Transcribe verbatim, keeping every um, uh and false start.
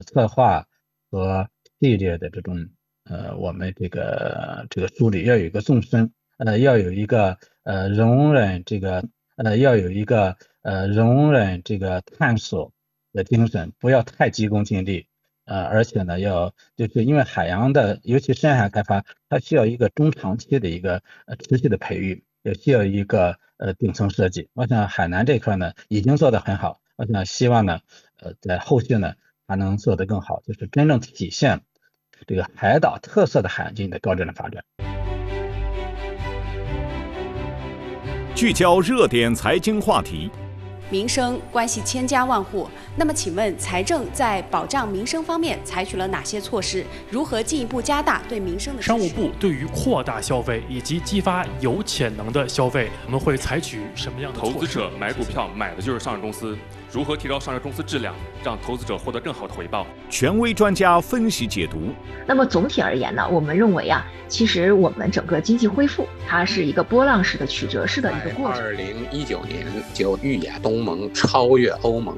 策划和系列的这种呃我们这个这个梳理要有一个纵深，呃要有一个呃容忍这个呃要有一个呃容忍这个探索的精神，不要太急功近利。呃，而且呢，要就是因为海洋的，尤其深海开发，它需要一个中长期的一个呃持续的培育，也需要一个呃顶层设计。我想海南这块呢已经做得很好，我想希望呢，呃在后续呢还能做得更好，就是真正体现这个海岛特色的海岸经济的高质量发展。 聚焦热点财经话题。 民生关系千家万户，那么请问财政在保障民生方面采取了哪些措施？如何进一步加大对民生的支持？ 商务部对于扩大消费以及激发有潜能的消费，我们会采取什么样的措施？ 投资者买股票买的就是上市公司，如何提高上市公司质量，让投资者获得更好的回报？ 权威专家分析解读。 那么总体而言呢，我们认为啊，其实我们整个经济恢复，它是一个波浪式的、曲折式的一个过程。 二零一九年就预演东盟超越欧盟